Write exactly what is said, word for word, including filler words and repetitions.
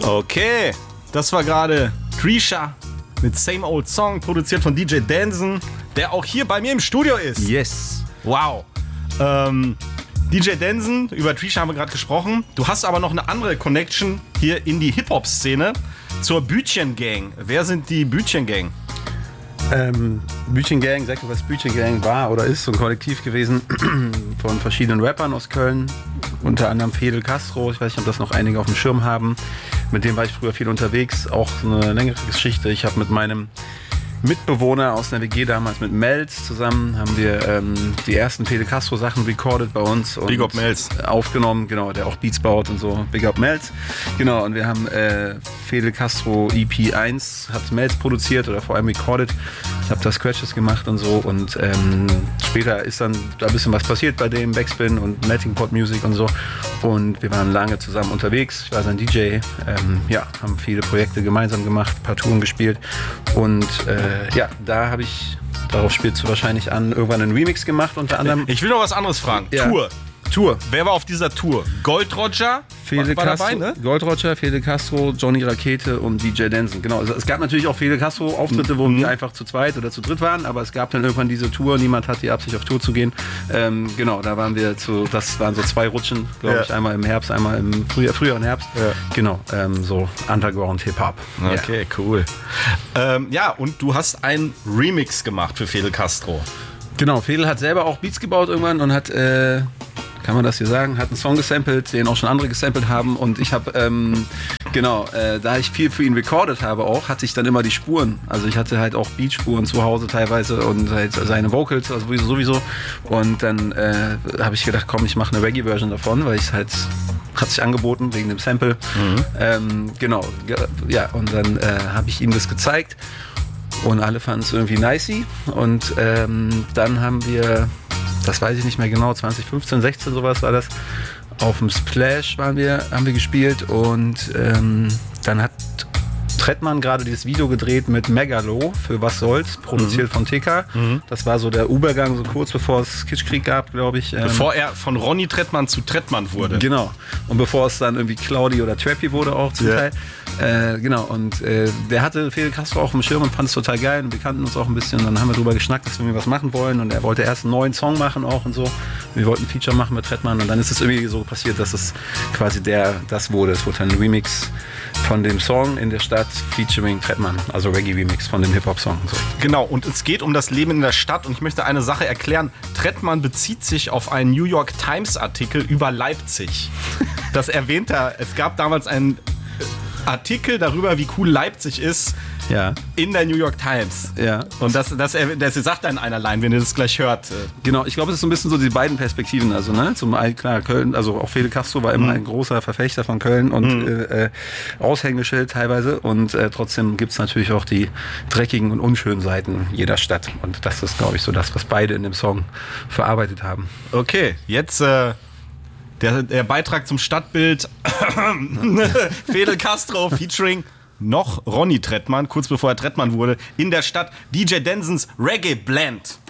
Okay, das war gerade Grisha mit Same Old Song, produziert von D J Danson, der auch hier bei mir im Studio ist. Yes. Wow. Ähm, D J Danson, über Grisha haben wir gerade gesprochen. Du hast aber noch eine andere Connection hier in die Hip-Hop-Szene zur Bütchen Gang. Wer sind die Bütchen Gang? Ähm, Bütchen Gang, sag mal, was Bütchen Gang war oder ist, so ein Kollektiv gewesen von verschiedenen Rappern aus Köln. Unter anderem Fidel Castro, ich weiß nicht, ob das noch einige auf dem Schirm haben. Mit dem war ich früher viel unterwegs, auch eine längere Geschichte. Ich habe mit meinem Mitbewohner aus einer W G damals mit Melz zusammen, haben wir ähm, die ersten Fidel Castro Sachen recorded bei uns und Big Up Melz. aufgenommen, genau, der auch Beats baut und so. Big Up Melz. Genau, und wir haben äh, Fidel Castro E P eins, hat Melz produziert oder vor allem recorded. Ich habe da Scratches gemacht und so und ähm, später ist dann da ein bisschen was passiert bei dem, Backspin und Melting Pot Music und so und wir waren lange zusammen unterwegs. Ich war sein D J, ähm, ja, haben viele Projekte gemeinsam gemacht, ein paar Touren gespielt und äh, ja, da habe ich, darauf spielst du wahrscheinlich an, irgendwann einen Remix gemacht, unter anderem. Ich will noch was anderes fragen. Ja. Tour. Tour. Wer war auf dieser Tour? Gold Roger? Fidel war Castro, dabei, ne? Gold Roger, Fidel Castro, Johnny Rakete und D J Danson. Genau, also es gab natürlich auch Fidel Castro Auftritte, wo mhm. wir einfach zu zweit oder zu dritt waren, aber es gab dann irgendwann diese Tour, niemand hat die Absicht auf Tour zu gehen. Ähm, genau, da waren wir zu, das waren so zwei Rutschen, glaube ja. ich, einmal im Herbst, einmal im Frühjahr, Frühjahr und Herbst. Ja. Genau, ähm, so Underground Hip-Hop. Okay, yeah. Cool. Ähm, ja, und du hast einen Remix gemacht für Fidel Castro. Genau, Fidel hat selber auch Beats gebaut irgendwann und hat, äh, kann man das hier sagen, hat einen Song gesampelt, den auch schon andere gesampelt haben und ich habe, ähm, genau, äh, da ich viel für ihn recorded habe auch, hatte ich dann immer die Spuren, also ich hatte halt auch Beatspuren zu Hause teilweise und halt seine Vocals, also sowieso, sowieso und dann äh, habe ich gedacht, komm, ich mache eine Reggae-Version davon, weil ich halt, hat sich angeboten wegen dem Sample, mhm. ähm, genau, ja und dann äh, habe ich ihm das gezeigt und alle fanden es irgendwie nicey und ähm, dann haben wir, das weiß ich nicht mehr genau, zwanzig fünfzehn, sechzehn sowas war das, auf dem Splash waren wir, haben wir gespielt und ähm, dann hat Trettmann gerade dieses Video gedreht mit Megalo für Was soll's, produziert mhm. von T K. Mhm. Das war so der Übergang, so kurz bevor es Kitschkrieg gab, glaube ich. Ähm, bevor er von Ronny Trettmann zu Trettmann wurde. Genau. Und bevor es dann irgendwie Claudi oder Trappy wurde auch zum yeah. Teil. Äh, genau. Und äh, der hatte Fidel Castro auch im Schirm und fand es total geil. Und wir kannten uns auch ein bisschen. Und dann haben wir drüber geschnackt, dass wir irgendwie was machen wollen. Und er wollte erst einen neuen Song machen auch und so. Wir wollten ein Feature machen mit Trettmann. Und dann ist es irgendwie so passiert, dass es quasi der, das wurde. Es wurde ein Remix von dem Song in der Stadt featuring Trettmann, also Reggae-Remix von dem Hip-Hop-Song. So. Genau, und es geht um das Leben in der Stadt und ich möchte eine Sache erklären. Trettmann bezieht sich auf einen New York Times-Artikel über Leipzig. Das erwähnt er, es gab damals einen Artikel darüber, wie cool Leipzig ist, ja. in der New York Times. Ja. Und das, das, das sagt dann einer allein, wenn ihr das gleich hört. Genau, ich glaube, es ist so ein bisschen so die beiden Perspektiven. Also, ne, zum einen, klar, Köln, also auch Fidel Castro war immer mhm. ein großer Verfechter von Köln und mhm. äh, Aushängeschild teilweise. Und äh, trotzdem gibt es natürlich auch die dreckigen und unschönen Seiten jeder Stadt. Und das ist, glaube ich, so das, was beide in dem Song verarbeitet haben. Okay, jetzt äh, der, der Beitrag zum Stadtbild. Fidel Castro featuring noch Ronny Trettmann, kurz bevor er Trettmann wurde, in der Stadt. D J Dansons Reggae Blend.